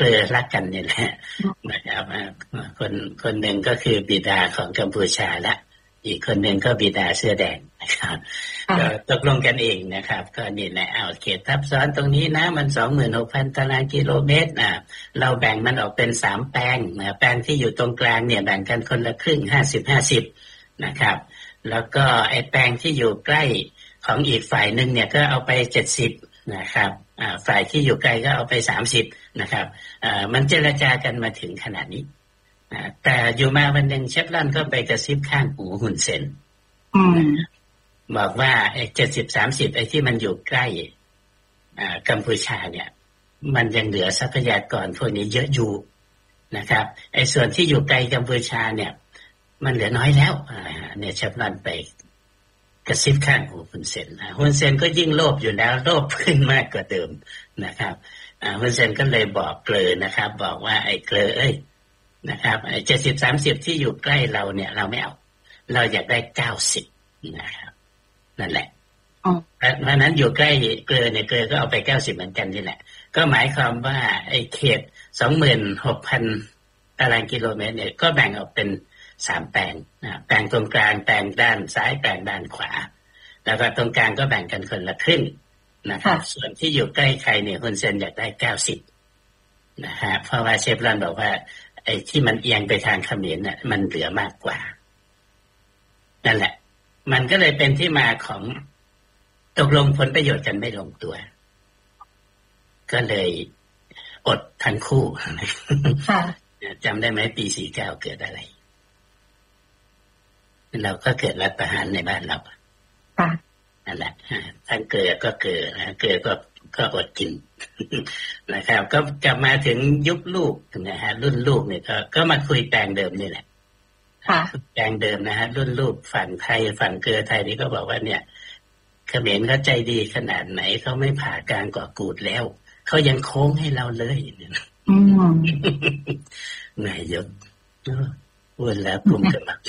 กลือรักกันนี่แหละนะครับคนหนึ่งก็คือบิดาของกัมพูชาและอีกคนหนึ่งก็บิดาเสื้อแดงนะครับก็ตกลงกันเองนะครับก็นี่แหละเอาเขตทับซ้อนตรงนี้นะมัน 26,000 ตารางกิโลเมตรเราแบ่งมันออกเป็น3แปลงนะแปลงที่อยู่ตรงกลางเนี่ยแบ่งกันคนละครึ่ง50-50นะครับแล้วก็ไอ้แปลงที่อยู่ใกล้ของอีกฝ่ายนึงเนี่ยก็เอาไป70นะครับฝ่ายที่อยู่ไกลก็เอาไป30นะครับมันเจรจากันมาถึงขนาดนี้แต่อยู่มาวันหนึ่งเชฟรอนก็ไปกระซิบข้างหูฮุนเซนบอกว่าไอ้70-30ไอ้ที่มันอยู่ใกล้กัมพูชาเนี่ยมันยังเหลือทรัพยากรพวกนี้เยอะอยู่นะครับไอ้ส่วนที่อยู่ไกลกัมพูชาเนี่ยมันเหลือน้อยแล้วเนี่ยเชฟรอนไปกระซิบข้างหูฮุนเซนฮุนเซนก็ยิ่งโลภอยู่แล้วโลภขึ้นมากกว่าเดิมนะครับฮุนเซนก็เลยบอกเกลอนะครับบอกว่าไอ้เกลอนะครับ70-30ที่อยู่ใกล้เราเนี่ยเราไม่เอาเราอยากได้90นะครับนั่นแหละเพราะนั้นอยู่ใกล้เกลือเนี่ยเกลือก็เอาไป90เหมือนกันนี่แหละก็หมายความว่าไอ้เขต 26,000 ตารางกิโลเมตรเนี่ยก็แบ่งออกเป็น3แปลงแปลงตรงกลางแปลงด้านซ้ายแปลงด้านขวาแล้วก็ตรงกลางก็แบ่งกันคนละครึ่งนะครับส่วนที่อยู่ใกล้ใครเนี่ยฮุนเซนอยากได้90นะฮะเพราะว่าเชฟรอนบอกว่าไอ้ที่มันเอียงไปทางเขมรเนี่ยมันเหลือมากกว่านั่นแหละมันก็เลยเป็นที่มาของตกลงผลประโยชน์กันไม่ลงตัวก็เลยอดทั้งคู่จำได้ไหมปี49เกิดอะไรเราก็เกิดรัฐประหารในบ้านเรานั่นแหละทั้งเกิดก็เกิดนะเกิดก็อดกินนะครับก็กลับมาถึงยุคลูกนะฮะรุ่นลูกเนี่ยก็มาคุยแปลงเดิมนี่แหละแปลงเดิมนะฮะรุ่นลูกฝั่งไทยฝั่งเกลือไทยนี่ก็บอกว่าเนี่ยเขมรเขาใจดีขนาดไหนเขาไม่ผ่ากลางเกาะกูดแล้วเขายังโค้งให้เราเลยนายกพูดแล้วกลุ่มกันมา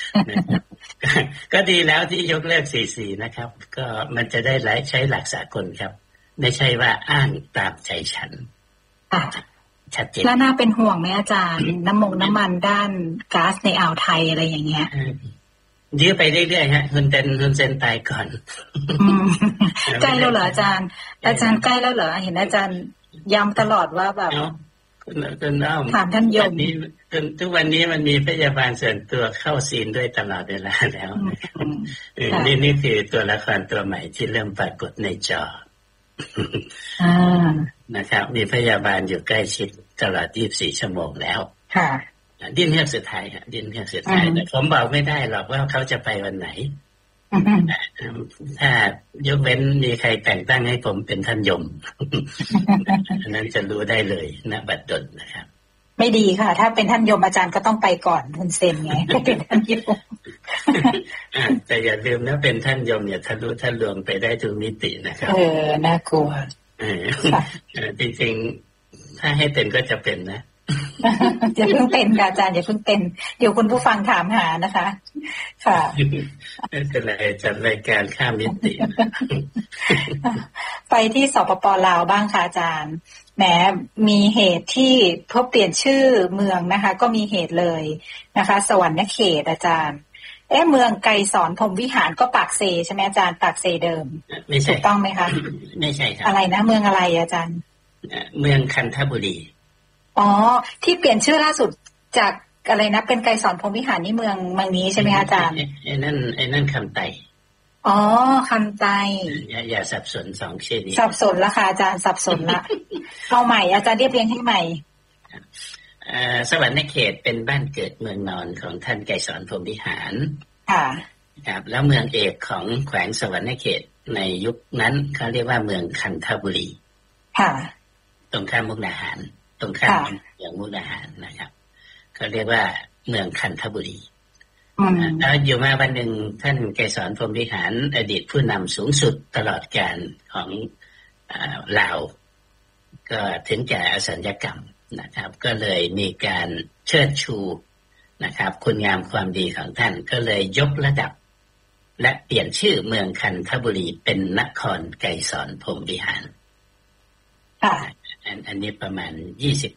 ก็ดีแล้วที่ยกเลิก44นะครับก็มันจะได้ใช้หลักสากลครับไม่ใช่ว่าอ้างตามใจฉันชัดเจนแล้วน่าเป็นห่วงไหมอาจารย์น้ำมันด้านก๊าซในอ่าวไทยอะไรอย่างเงี้ยยื้อไปเรื่อยๆฮะฮุนเซนตายก่อนใกล้แล้วเหรออาจารย์ใกล้แล้วเหรอเห็นอาจารย์ย้ำตลอดว่าแบบถามท่านยมทุกวันนี้มันมีพยาบาลส่วนตัวเข้าซีนด้วยตลอดเวลาแล้วนี่คือตัวละครตัวใหม่ที่เริ่มปรากฏในจอนะครับมีพยาบาลอยู่ใกล้ชิดตลอด24 ชั่วโมงแล้วค่ะดิ้นเฮือกสุดท้ายค่ะดิ้นเฮือกสุดท้ายแต่ผมบอกไม่ได้หรอกว่าเขาจะไปวันไหนถ้ายกเว้นมีใครแต่งตั้งให้ผมเป็นท่านยมอันนั้นจะรู้ได้เลยนะบัดดลนะครับไม่ดีค่ะถ้าเป็นท่านยมอาจารย์ก็ต้องไปก่อนฮุนเซนไงเป็นท่านยมแต่อย่าลืมนะเป็นท่านยมเนี่ยทะลุทะลวงไปได้ทุกมิตินะครับน่ากลัวจริงๆถ้าให้เป็นก็จะเป็นนะอย่าเพิ่งเป็นค่ะอาจารย์อย่าเพิ่งเป็นเดี๋ยวคุณผู้ฟังถามหานะคะค่ะไม่เป็นไรจัดรายการข้ามมิติไปที่สปป.ลาวบ้างค่ะอาจารย์แหมมีเหตุที่เพิ่มเปลี่ยนชื่อเมืองนะคะก็มีเหตุเลยนะคะสวรรณเขตอาจารย์เมืองไกรสอนพรหมวิหารก็ปากเซใช่ไหมอาจารย์ปากเซเดิมถูกต้องไหมคะไม่ใช่ครับอะไรนะเมืองอะไรอาจารย์เมืองคันธบุรีที่เปลี่ยนชื่อล่าสุดจากอะไรนะเป็นไกรสอนพรหมวิหารนี่เมืองนี้ใช่ไหมคะอาจารย์ไอ้นั่นคำไตคำไตอย่าสับสนสองชื่อนี้สับสนละค่ะอาจารย์สับสนละเอาใหม่อาจารย์เรียบเรียงให้ใหม่สวรรณเขตเป็นบ้านเกิดเมืองนอนของท่านไกรสอนพรหมวิหารค่ะครับแล้วเมืองเอกของแขวงสวรรณเขตในยุคนั้นเขาเรียกว่าเมืองคันธบุรีค่ะตรงข้ามมุกดาหารตรงข้ามเมืองมุกดาหารนะครับเขาเรียกว่าเมืองคันธบุรีแล้วอยู่มาวันหนึ่งท่านไกรสอนพรหมวิหารอดีตผู้นำสูงสุดตลอดกาลของลาวก็ถึงแก่อสัญญกรรมนะครับก็เลยมีการเชิดชูนะครับคุณงามความดีของท่านก็เลยยกระดับและเปลี่ยนชื่อเมืองคันธบุรีเป็นนครไกรสอนพรหมวิหารอันนี้ประมาณ20